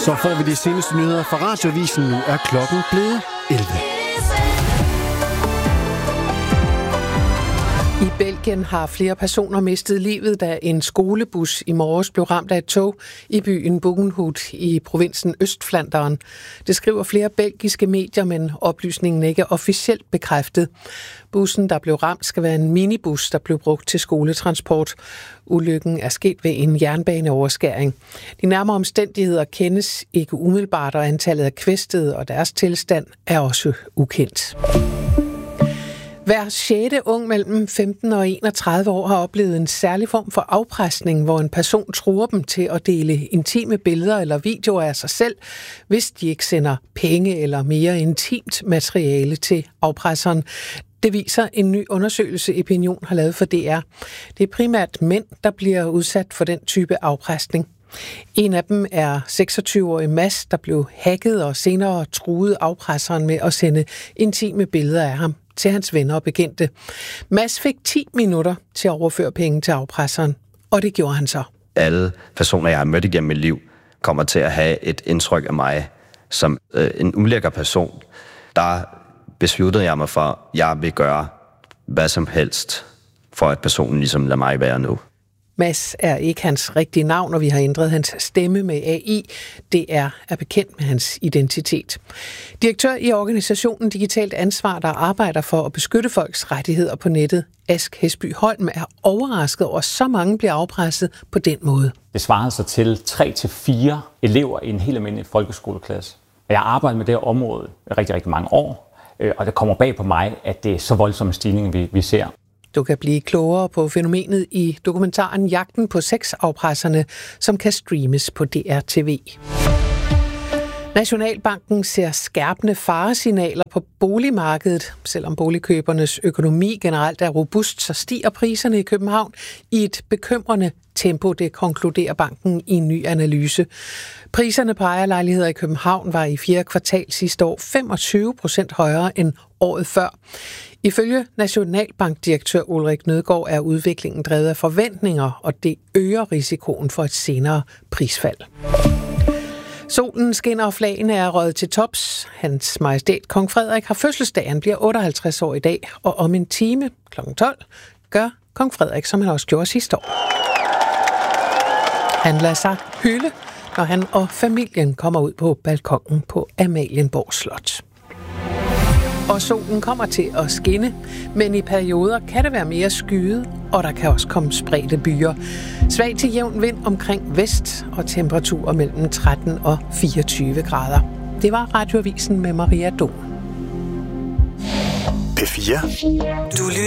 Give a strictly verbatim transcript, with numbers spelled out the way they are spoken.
Så får vi de seneste nyheder fra Radioavisen. Nu er klokken blevet elleve. I Belgien har flere personer mistet livet, da en skolebus i morges blev ramt af et tog i byen Bogenhout i provinsen Østflandern. Det skriver flere belgiske medier, men oplysningen ikke er officielt bekræftet. Bussen, der blev ramt, skal være en minibus, der blev brugt til skoletransport. Ulykken er sket ved en jernbaneoverskæring. De nærmere omstændigheder kendes ikke umiddelbart, og antallet af kvæstede og deres tilstand er også ukendt. Hver sjette ung mellem femten og enogtredive år har oplevet en særlig form for afpresning, hvor en person truer dem til at dele intime billeder eller videoer af sig selv, hvis de ikke sender penge eller mere intimt materiale til afpresseren. Det viser en ny undersøgelse, Opinion har lavet for D R. Det er primært mænd, der bliver udsat for den type afpresning. En af dem er seksogtyve-årig Mads, der blev hacket og senere truede afpresseren med at sende intime billeder af ham til hans venner og bekendte. Mads fik ti minutter til at overføre penge til afpresseren, og det gjorde han så. Alle personer, jeg har mødt igennem mit liv, kommer til at have et indtryk af mig som øh, en ulækker person. Der besluttede jeg mig for, at jeg vil gøre hvad som helst, for at personen ligesom lader mig være nu. Mads er ikke hans rigtige navn, og vi har ændret hans stemme med A I. D R er bekendt med hans identitet. Direktør i organisationen Digitalt Ansvar, der arbejder for at beskytte folks rettigheder på nettet, Ask Hesby Holm, er overrasket over, at så mange bliver afpresset på den måde. Det svarer sig til tre til fire elever i en helt almindelig folkeskoleklasse. Jeg har arbejdet med det her område i rigtig, rigtig mange år, og det kommer bag på mig, at det er så voldsomme stigninger, vi, vi ser. Du kan blive klogere på fænomenet i dokumentaren Jagten på sexafpresserne, som kan streames på D R T V. Nationalbanken ser skærpende faresignaler på boligmarkedet. Selvom boligkøbernes økonomi generelt er robust, så stiger priserne i København i et bekymrende tempo, det konkluderer banken i en ny analyse. Priserne på ejerlejligheder i København var i fjerde kvartal sidste år femogtyve procent højere end året før. Ifølge Nationalbankdirektør Ulrik Nødgaard er udviklingen drevet af forventninger, og det øger risikoen for et senere prisfald. Solen skinner, og flagene er røget til tops. Hans Majestæt Kong Frederik har fødselsdag. Han bliver otteoghalvtreds år i dag, og om en time klokken tolv gør Kong Frederik, som han også gjorde sidste år. Han lader sig hylde, når han og familien kommer ud på balkonen på Amalienborg Slot. Og solen kommer til at skinne, men i perioder kan det være mere skyet, og der kan også komme spredte byer. Svag til jævn vind omkring vest og temperaturer mellem tretten og fireogtyve grader. Det var Radioavisen med Maria Dom. P fire. Du